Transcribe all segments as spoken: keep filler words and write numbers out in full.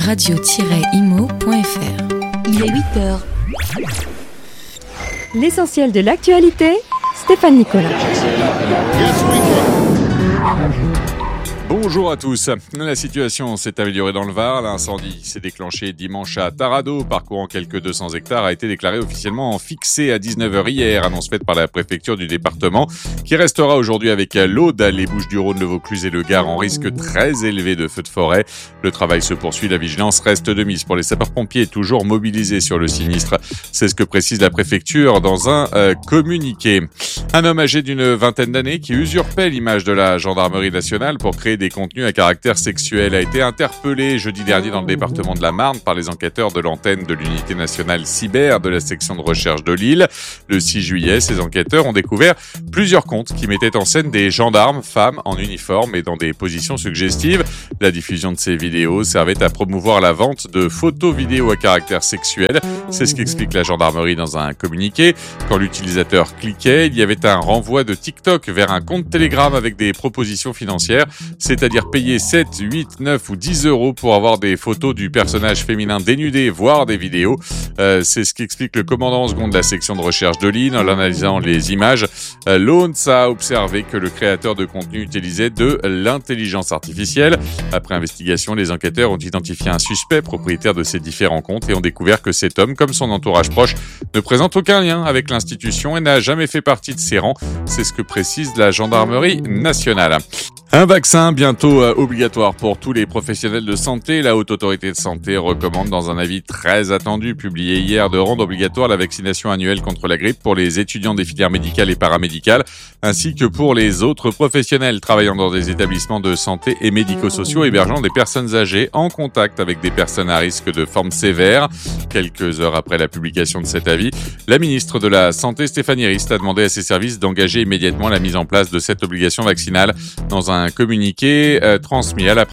radio tiret imo point f r. Il est huit heures. L'essentiel de l'actualité, Stéphane Nicolas. Bonjour à tous. La situation s'est améliorée dans le Var. L'incendie s'est déclenché dimanche à Taradot, parcourant quelques deux cents hectares, a été déclaré officiellement en fixé à dix-neuf heures hier, annonce faite par la préfecture du département, qui restera aujourd'hui avec l'Aude, les Bouches-du-Rhône, le Vaucluse et le Gard en risque très élevé de feux de forêt. Le travail se poursuit, la vigilance reste de mise pour les sapeurs-pompiers toujours mobilisés sur le sinistre. C'est ce que précise la préfecture dans un euh, communiqué. Un homme âgé d'une vingtaine d'années qui usurpait l'image de la gendarmerie nationale pour créer des contenus à caractère sexuel a été interpellé jeudi dernier dans le département de la Marne par les enquêteurs de l'antenne de l'unité nationale cyber de la section de recherche de Lille. Le six juillet, ces enquêteurs ont découvert plusieurs comptes qui mettaient en scène des gendarmes, femmes en uniforme et dans des positions suggestives. La diffusion de ces vidéos servait à promouvoir la vente de photos vidéo à caractère sexuel. C'est ce qu'explique la gendarmerie dans un communiqué. Quand l'utilisateur cliquait, il y avait un renvoi de TikTok vers un compte Telegram avec des propositions financières, c'est-à-dire payer sept, huit, neuf ou dix euros pour avoir des photos du personnage féminin dénudé, voire des vidéos. Euh, c'est ce qu'explique le commandant en seconde de la section de recherche de Lille. En analysant les images, euh, l'O N S a observé que le créateur de contenu utilisait de l'intelligence artificielle. Après investigation, les enquêteurs ont identifié un suspect propriétaire de ces différents comptes et ont découvert que cet homme, comme son entourage proche, ne présente aucun lien avec l'institution et n'a jamais fait partie de ses rangs. C'est ce que précise la gendarmerie nationale. Un vaccin bientôt euh, obligatoire pour tous les professionnels de santé. La Haute Autorité de Santé recommande dans un avis très attendu publié hier de rendre obligatoire la vaccination annuelle contre la grippe pour les étudiants des filières médicales et paramédicales, ainsi que pour les autres professionnels travaillant dans des établissements de santé et médico-sociaux hébergeant des personnes âgées en contact avec des personnes à risque de forme sévère. Quelques heures après la publication de cet avis, la ministre de la Santé, Stéphanie Rist, a demandé à ses services d'engager immédiatement la mise en place de cette obligation vaccinale dans un un communiqué euh, transmis à la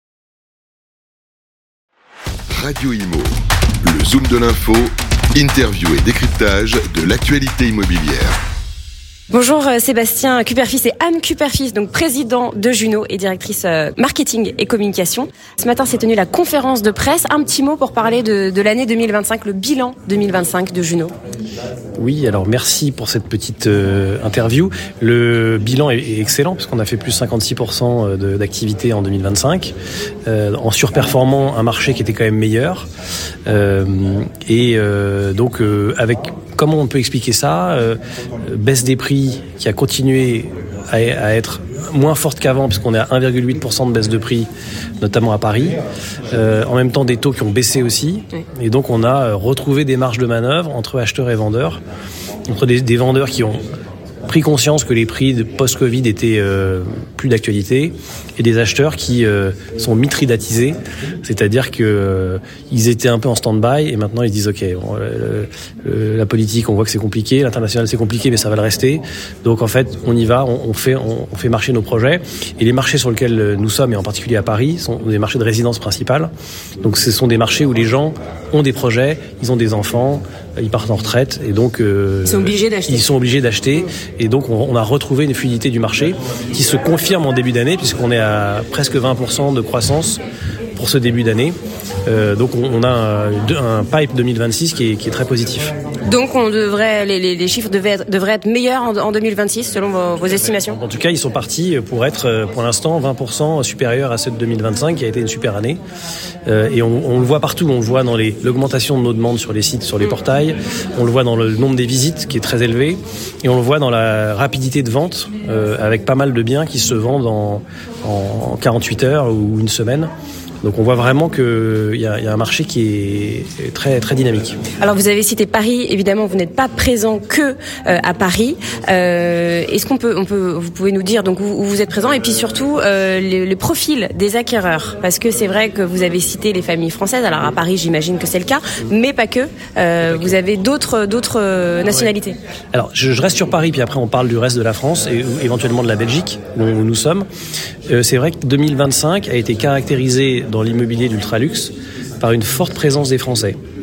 Radio Imo, le zoom de l'info, interview et décryptage de l'actualité immobilière. Bonjour Sébastien Cuperfis et Anne Cuperfis, donc président de Juno et directrice marketing et communication. Ce matin s'est tenue la conférence de presse. Un petit mot pour parler de, de l'année deux mille vingt-cinq, le bilan deux mille vingt-cinq de Juno. Oui, alors merci pour cette petite euh, interview. Le bilan est, est excellent puisqu'on a fait plus cinquante-six pour cent de, d'activité en deux mille vingt-cinq, euh, en surperformant un marché qui était quand même meilleur. Euh, et euh, donc euh, avec comment on peut expliquer ça euh, baisse des prix qui a continué à, à être moins forte qu'avant puisqu'on est à un virgule huit pour cent de baisse de prix, notamment à Paris. Euh, en même temps, des taux qui ont baissé aussi. Et donc, on a retrouvé des marges de manœuvre entre acheteurs et vendeurs, entre des, des vendeurs qui ont pris conscience que les prix de post-Covid étaient euh, plus d'actualité et des acheteurs qui euh, sont mitridatisés, c'est-à-dire que euh, ils étaient un peu en stand-by et maintenant ils disent ok, bon, euh, euh, la politique on voit que c'est compliqué, l'international c'est compliqué mais ça va le rester, donc en fait on y va, on, on fait on, on fait marcher nos projets et les marchés sur lesquels nous sommes et en particulier à Paris sont des marchés de résidence principale, donc ce sont des marchés où les gens ont des projets, ils ont des enfants, ils partent en retraite et donc euh, ils sont obligés d'acheter. Ils sont obligés d'acheter et donc on, on a retrouvé une fluidité du marché qui se confirme en début d'année puisqu'on est à presque vingt pour cent de croissance pour ce début d'année. Euh, donc on, on a un, un pipe deux mille vingt-six qui est, qui est très positif. Donc on devrait, les, les, les chiffres devaient être, devraient être meilleurs en, en deux mille vingt-six selon vos, vos estimations. En tout cas, ils sont partis pour être pour l'instant vingt pour cent supérieurs à ceux de deux mille vingt-cinq qui a été une super année. Euh, et on, on le voit partout, on le voit dans les, l'augmentation de nos demandes sur les sites, sur les portails, on le voit dans le nombre des visites qui est très élevé et on le voit dans la rapidité de vente euh, avec pas mal de biens qui se vendent en, en quarante-huit heures ou une semaine. Donc on voit vraiment qu'il y a, y a un marché qui est très très dynamique. Alors vous avez cité Paris, évidemment vous n'êtes pas présent que euh, à Paris. Euh, est-ce qu'on peut, on peut, vous pouvez nous dire donc où, où vous êtes présent et puis surtout euh, les, les profils des acquéreurs, parce que c'est vrai que vous avez cité les familles françaises. Alors à Paris j'imagine que c'est le cas, mais pas que. Euh, vous avez d'autres d'autres nationalités. Ouais. Alors je, je reste sur Paris puis après on parle du reste de la France et éventuellement de la Belgique où, où nous sommes. Euh, c'est vrai que deux mille vingt-cinq a été caractérisé dans l'immobilier d'ultraluxe par une forte présence des Français.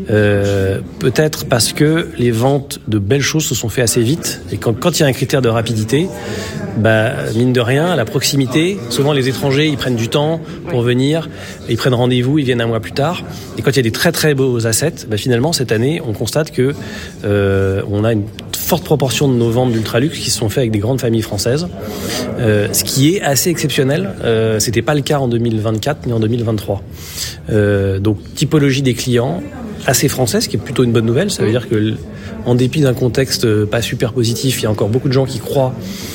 Euh, peut-être parce que les ventes de belles choses se sont fait assez vite. Et quand, quand il y a un critère de rapidité, bah, mine de rien, la proximité, souvent les étrangers, ils prennent du temps pour venir, ils prennent rendez-vous, ils viennent un mois plus tard. Et quand il y a des très très beaux assets, bah, finalement, cette année, on constate que euh, on a une forte proportion de nos ventes d'ultraluxe qui se sont faites avec des grandes familles françaises, euh, ce qui est assez exceptionnel. Euh, c'était pas le cas en deux mille vingt-quatre ni en deux mille vingt-trois. Euh, donc, typologie des clients assez français, ce qui est plutôt une bonne nouvelle. Ça veut dire que, en dépit d'un contexte pas super positif, il y a encore beaucoup de gens qui croient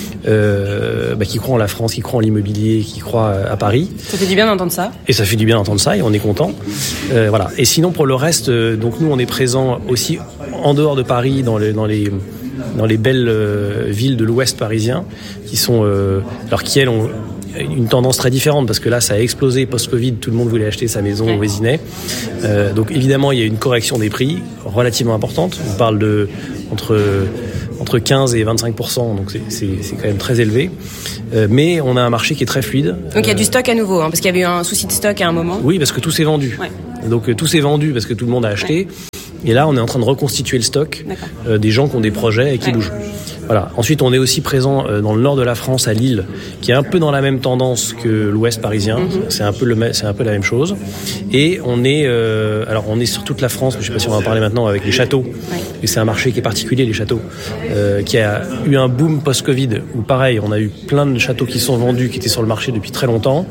Euh, bah, qui croient en la France, qui croient en l'immobilier, qui croient à Paris. Ça fait du bien d'entendre ça. Et ça fait du bien d'entendre ça et on est content. Euh, voilà. Et sinon pour le reste, euh, donc nous on est présent aussi en dehors de Paris dans les dans les dans les belles euh, villes de l'Ouest parisien qui sont euh, alors qui elles ont une tendance très différente parce que là ça a explosé post-Covid, tout le monde voulait acheter sa maison au Vésinet. Euh, donc évidemment il y a une correction des prix relativement importante. On parle de entre entre quinze et vingt-cinq pour cent, donc c'est, c'est, c'est quand même très élevé. Euh, mais on a un marché qui est très fluide. Donc il y a du stock à nouveau, hein, parce qu'il y avait eu un souci de stock à un moment. Oui, parce que tout s'est vendu. Ouais. Donc tout s'est vendu parce que tout le monde a acheté. Ouais. Et là, on est en train de reconstituer le stock euh, des gens qui ont des projets et qui ouais. bougent. Voilà. Ensuite, on est aussi présent euh, dans le nord de la France, à Lille, qui est un peu dans la même tendance que l'Ouest parisien. Mm-hmm. C'est un peu le, c'est un peu la même chose. Et on est, euh, alors on est sur toute la France, mais je sais pas si on va en parler maintenant avec les châteaux. Ouais. Et c'est un marché qui est particulier, les châteaux, euh, qui a eu un boom post-Covid où pareil, on a eu plein de châteaux qui sont vendus, qui étaient sur le marché depuis très longtemps.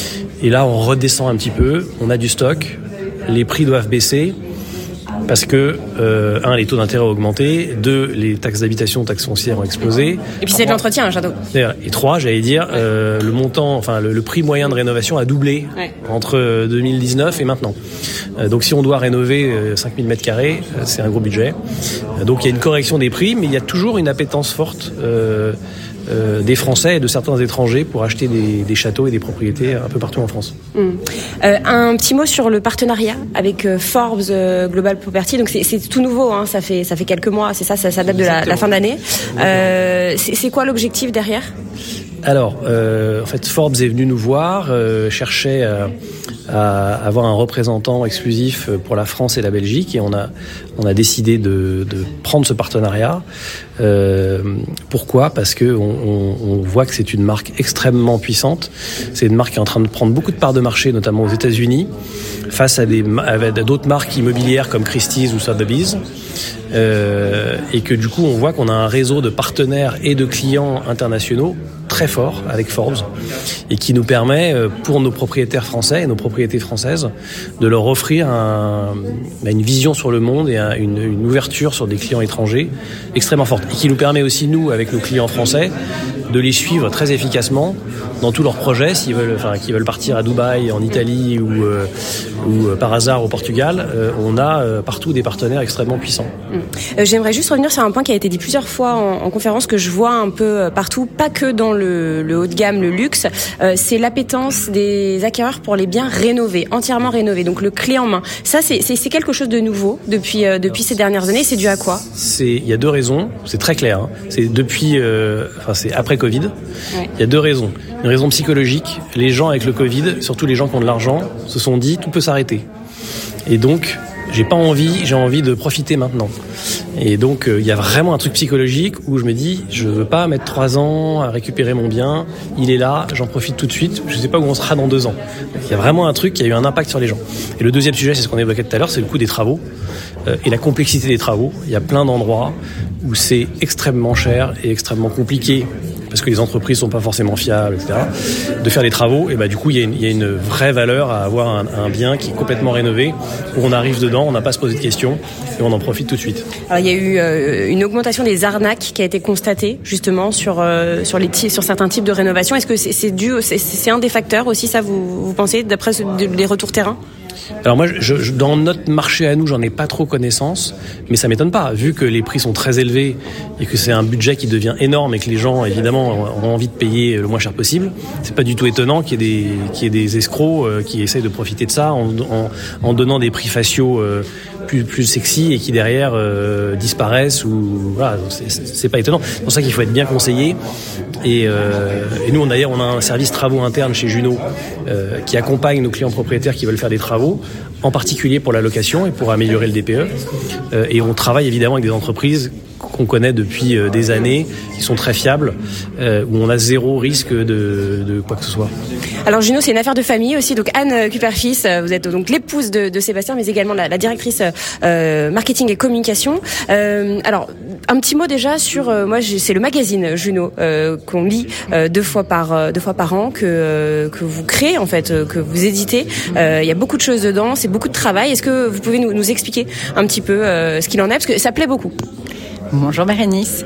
Et là, on redescend un petit peu. On a du stock. Les prix doivent baisser. Parce que, euh, un, les taux d'intérêt ont augmenté, deux, les taxes d'habitation, taxes foncières ont explosé. Et puis c'est de l'entretien, un château. Et trois, j'allais dire, euh, le montant, enfin le, le prix moyen de rénovation a doublé ouais. entre deux mille dix-neuf et maintenant. Euh, donc si on doit rénover euh, cinq mille mètres carrés, euh, c'est un gros budget. Euh, donc il y a une correction des prix, mais il y a toujours une appétence forte euh, euh, des Français et de certains étrangers pour acheter des, des châteaux et des propriétés un peu partout en France. Mmh. Euh, un petit mot sur le partenariat avec euh, Forbes euh, Global Property. Donc c'est, c'est tout nouveau, hein, ça fait ça fait quelques mois, c'est ça, ça, ça date de la, la fin d'année. Euh, c'est, c'est quoi l'objectif derrière ? Alors, euh, en fait, Forbes est venu nous voir, euh, cherchait à, à avoir un représentant exclusif pour la France et la Belgique, et on a on a décidé de, de prendre ce partenariat. Euh, pourquoi ? Parce que on, on, on voit que c'est une marque extrêmement puissante. C'est une marque qui est en train de prendre beaucoup de parts de marché, notamment aux États-Unis, face à, des, à d'autres marques immobilières comme Christie's ou Sotheby's. Euh, et que du coup on voit qu'on a un réseau de partenaires et de clients internationaux très fort avec Forbes et qui nous permet pour nos propriétaires français et nos propriétés françaises de leur offrir un, une vision sur le monde et un, une, une ouverture sur des clients étrangers extrêmement forte et qui nous permet aussi nous avec nos clients français de les suivre très efficacement dans tous leurs projets s'ils veulent, enfin qu'ils veulent partir à Dubaï, en Italie ou, euh, ou euh, par hasard au Portugal. Euh, on a euh, partout des partenaires extrêmement puissants. Euh, j'aimerais juste revenir sur un point qui a été dit plusieurs fois en, en conférence que je vois un peu partout, pas que dans le, le haut de gamme, le luxe. Euh, c'est l'appétence des acquéreurs pour les biens rénovés, entièrement rénovés. Donc le clé en main. Ça, c'est, c'est, c'est quelque chose de nouveau depuis euh, depuis ces dernières années. C'est dû à quoi ? C'est il y a deux raisons. C'est très clair. Hein. C'est depuis, euh, enfin c'est après Covid. Ouais. Il y a deux raisons. Une raison psychologique. Les gens avec le Covid, surtout les gens qui ont de l'argent, se sont dit tout peut s'arrêter. Et donc j'ai pas envie, j'ai envie de profiter maintenant. Et donc il euh, y a vraiment un truc psychologique où je me dis je veux pas mettre trois ans à récupérer mon bien. Il est là, j'en profite tout de suite. Je sais pas où on sera dans deux ans. Il y a vraiment un truc qui a eu un impact sur les gens. Et le deuxième sujet, c'est ce qu'on évoquait tout à l'heure, c'est le coût des travaux euh, et la complexité des travaux. Il y a plein d'endroits où c'est extrêmement cher et extrêmement compliqué parce que les entreprises sont pas forcément fiables, et cetera, de faire des travaux, et bah du coup il y a une, il y a une vraie valeur à avoir un, un bien qui est complètement rénové, où on arrive dedans, on n'a pas à se poser de questions, et on en profite tout de suite. Alors il y a eu euh, une augmentation des arnaques qui a été constatée justement sur euh, sur les sur certains types de rénovation. Est-ce que c'est, c'est dû, c'est, c'est un des facteurs aussi, ça vous vous pensez d'après les retours terrain? Alors moi, je, je, dans notre marché à nous, j'en ai pas trop connaissance, mais ça m'étonne pas, vu que les prix sont très élevés et que c'est un budget qui devient énorme et que les gens, évidemment, ont envie de payer le moins cher possible. C'est pas du tout étonnant qu'il y ait des, qu'il y ait des escrocs euh, qui essayent de profiter de ça en, en, en donnant des prix faciaux euh, plus, plus sexy et qui derrière euh, disparaissent ou voilà, c'est, c'est pas étonnant. C'est pour ça qu'il faut être bien conseillé. Et, euh, et nous, on, d'ailleurs, on a un service travaux interne chez Juno euh, qui accompagne nos clients propriétaires qui veulent faire des travaux travaux, en particulier pour la location et pour améliorer le D P E. Euh, et on travaille évidemment avec des entreprises qu'on connaît depuis euh, des années, qui sont très fiables, euh, où on a zéro risque de, de quoi que ce soit. Alors Juno, c'est une affaire de famille aussi. Donc Anne Kuperfis, vous êtes donc l'épouse de, de Sébastien, mais également la, la directrice euh, marketing et communication. Euh, alors un petit mot déjà sur euh, moi, j'ai, c'est le magazine Juno euh, qu'on lit euh, deux fois par euh, deux fois par an, que euh, que vous créez en fait, euh, que vous éditez. Euh, il y a beaucoup de choses dedans, c'est beaucoup de travail. Est-ce que vous pouvez nous, nous expliquer un petit peu euh, ce qu'il en est, parce que ça plaît beaucoup. Bonjour Bérénice.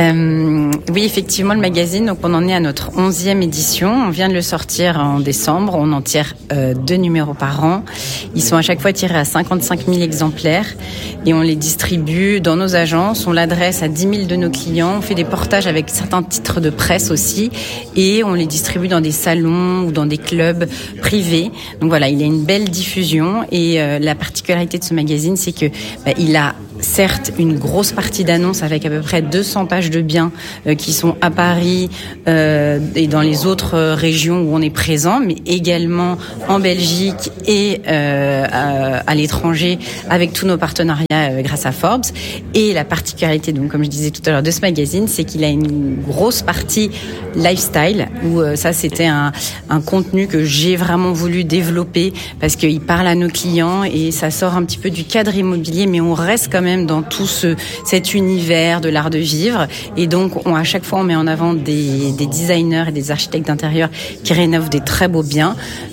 Euh, oui, effectivement, le magazine, donc on en est à notre onzième édition. On vient de le sortir en décembre. On en tire euh, deux numéros par an. Ils sont à chaque fois tirés à cinquante-cinq mille exemplaires et on les distribue dans nos agences. On l'adresse à dix mille de nos clients. On fait des portages avec certains titres de presse aussi et on les distribue dans des salons ou dans des clubs privés. Donc voilà, il y a une belle diffusion et euh, la particularité de ce magazine, c'est que bah, il a certes une grosse partie d'annonces avec à peu près deux cents pages de biens euh, qui sont à Paris euh, et dans les autres euh, régions où on est présent, mais également en Belgique et euh, à, à l'étranger avec tous nos partenariats euh, grâce à Forbes. Et la particularité, donc comme je disais tout à l'heure, de ce magazine, c'est qu'il a une grosse partie lifestyle où euh, ça c'était un, un contenu que j'ai vraiment voulu développer parce qu'il parle à nos clients et ça sort un petit peu du cadre immobilier, mais on reste quand même même dans tout ce, cet univers de l'art de vivre. Et donc, on, à chaque fois, on met en avant des, des designers et des architectes d'intérieur qui rénovent des très beaux biens.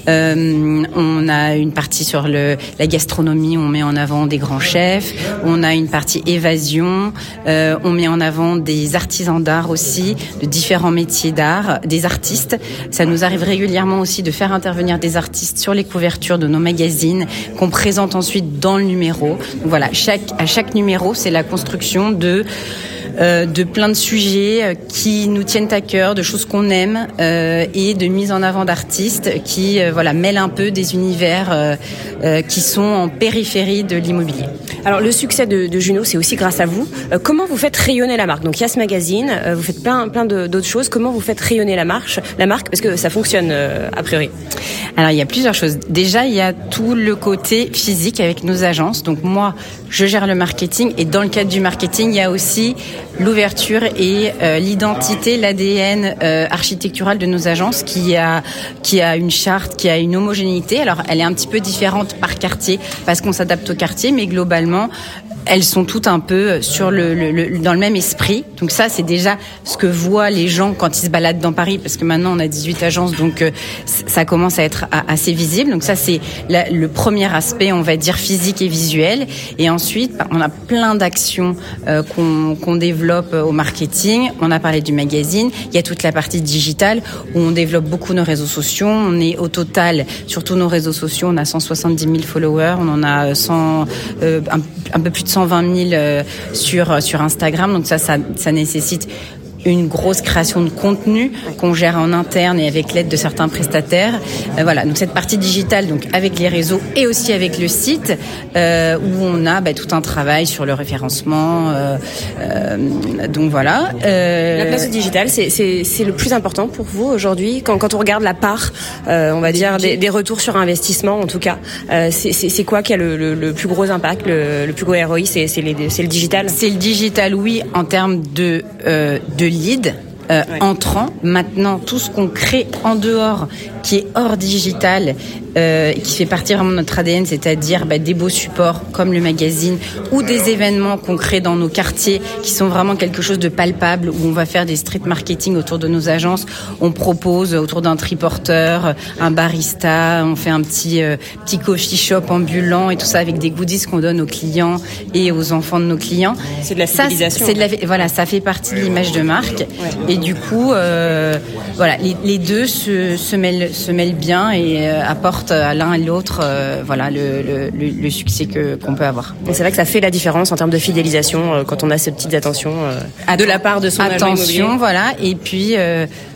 Euh, on a une partie sur le, la gastronomie, on met en avant des grands chefs. On a une partie évasion. Euh, on met en avant des artisans d'art aussi, de différents métiers d'art, des artistes. Ça nous arrive régulièrement aussi de faire intervenir des artistes sur les couvertures de nos magazines qu'on présente ensuite dans le numéro. Donc voilà, chaque, à chaque numéro, c'est la construction de euh, de plein de sujets qui nous tiennent à cœur, de choses qu'on aime euh, et de mise en avant d'artistes qui euh, voilà mêlent un peu des univers euh, euh, qui sont en périphérie de l'immobilier. Alors le succès de, de Juno, c'est aussi grâce à vous. Euh, comment vous faites rayonner la marque? Donc il y a ce magazine, euh, vous faites plein plein de, d'autres choses. Comment vous faites rayonner la marque, la marque parce que ça fonctionne euh, a priori? Alors il y a plusieurs choses. Déjà il y a tout le côté physique avec nos agences. Donc moi je gère le marketing et dans le cadre du marketing il y a aussi l'ouverture et euh, l'identité, l'A D N euh, architectural de nos agences qui a qui a une charte, qui a une homogénéité. Alors elle est un petit peu différente par quartier parce qu'on s'adapte au quartier, mais globalement elles sont toutes un peu sur le, le, le dans le même esprit. Donc ça, c'est déjà ce que voient les gens quand ils se baladent dans Paris, parce que maintenant on a dix-huit agences, donc euh, ça commence à être assez visible. Donc ça, c'est la, le premier aspect, on va dire physique et visuel. Et ensuite, on a plein d'actions euh, qu'on, qu'on développe au marketing. On a parlé du magazine. Il y a toute la partie digitale où on développe beaucoup nos réseaux sociaux. On est au total sur tous nos réseaux sociaux, on a cent soixante-dix mille followers. On en a cent, euh, un, un peu plus de cent vingt mille euh, sur sur Instagram. Donc ça, ça, ça nécessite une grosse création de contenu qu'on gère en interne et avec l'aide de certains prestataires. Euh, voilà, donc cette partie digitale, donc avec les réseaux et aussi avec le site, euh, où on a bah, tout un travail sur le référencement. Euh, euh, donc voilà. Euh... La place du digital, c'est, c'est, c'est le plus important pour vous aujourd'hui quand, quand on regarde la part, euh, on va dire, des, des retours sur investissement en tout cas. Euh, c'est, c'est, c'est quoi qui a le, le, le plus gros impact, le, le plus gros R O I? C'est, c'est, les, c'est le digital? C'est le digital, oui, en termes de, euh, de lead euh, ouais. entrant. Maintenant, tout ce qu'on crée en dehors, qui est hors digital, euh, qui fait partie vraiment de notre A D N, c'est-à-dire bah, des beaux supports comme le magazine ou des événements qu'on crée dans nos quartiers qui sont vraiment quelque chose de palpable, où on va faire des street marketing autour de nos agences. On propose autour d'un triporteur, un barista, on fait un petit euh, petit coffee shop ambulant et tout ça avec des goodies qu'on donne aux clients et aux enfants de nos clients. C'est de la fidélisation. Ça, c'est de la, voilà, ça fait partie de l'image de marque. Ouais. Et du coup, euh, voilà, les, les deux se, se mêlent se mêlent bien et euh, apportent à l'un et l'autre euh, voilà le, le, le succès que qu'on peut avoir. Et c'est vrai que ça fait la différence en termes de fidélisation euh, quand on a ces petites attentions euh, de la part de son agent immobilier. Attention, voilà. Et puis euh,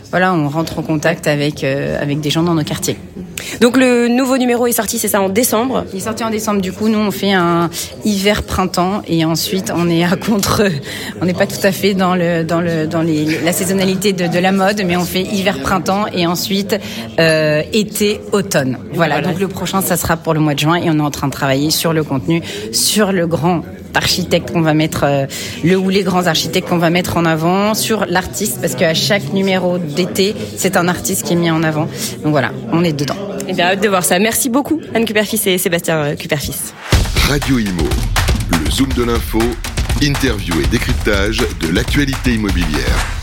voilà, on rentre en contact avec euh, avec des gens dans nos quartiers. Donc le nouveau numéro est sorti, c'est ça, en décembre. Il est sorti en décembre. Du coup, nous on fait un hiver-printemps et ensuite on est à contre. On n'est pas tout à fait dans le dans le dans les, la saisonnalité de, de la mode, mais on fait hiver-printemps et ensuite euh, été-automne. Voilà, voilà. Donc le prochain, ça sera pour le mois de juin et on est en train de travailler sur le contenu, sur le grand architecte qu'on va mettre, euh, le ou les grands architectes qu'on va mettre en avant, sur l'artiste, parce qu'à chaque numéro d'été, c'est un artiste qui est mis en avant. Donc voilà, on est dedans. Et bien, hâte de voir ça. Merci beaucoup, Anne Cuperfis et Sébastien Cuperfis. Radio Imo, le zoom de l'info, interview et décryptage de l'actualité immobilière.